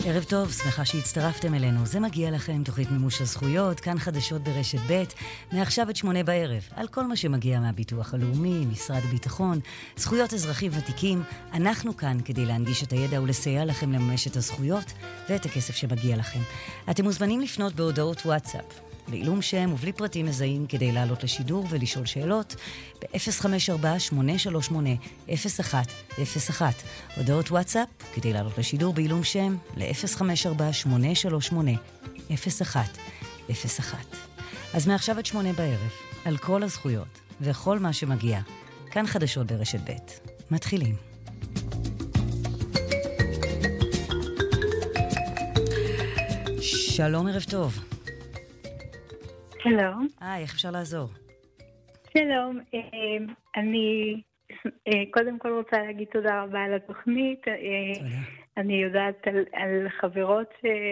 ערב טוב, שמחה שהצטרפתם אלינו. זה מגיע לכם, תוכנית מימוש הזכויות, כאן חדשות ברשת ב', מעכשיו עד 8 בערב, על כל מה שמגיע מהביטוח הלאומי, משרד הביטחון, זכויות אזרחים ותיקים. אנחנו כאן כדי להנגיש את הידע ולסייע לכם לממש את הזכויות ואת הכסף שמגיע לכם. אתם מוזמנים לפנות בהודעות וואטסאפ, בעילום שם ובלי פרטים מזהים, כדי לעלות לשידור ולשאול שאלות ב-054-838-0101. הודעות וואטסאפ כדי לעלות לשידור בעילום שם ל-054-838-0101. אז מעכשיו עד 8 בערב, על כל הזכויות וכל מה שמגיע, כאן חדשות ברשת ב'. מתחילים. שלום, ערב טוב. שלום. איך אפשר לעזור? שלום, אני קודם כל רוצה להגיד תודה רבה על התוכנית. תודה. אני יודעת על חברות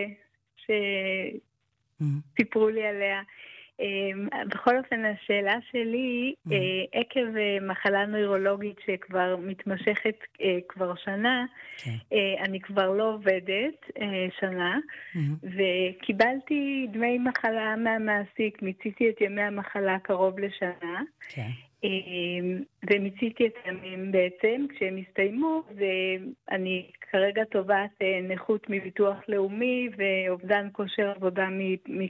שסיפרו לי עליה. בכל אופן, השאלה שלי, עקב מחלה נוירולוגית שכבר מתמשכת כבר שנה, אני כבר לא עובדת שנה, וקיבלתי דמי מחלה מהמעסיק, מיציתי את ימי המחלה קרוב לשנה, ומיציתי את ימים בעצם. כשהם הסתיימו, ואני כרגע תובעת נכות מביטוח לאומי ואובדן כושר עבודה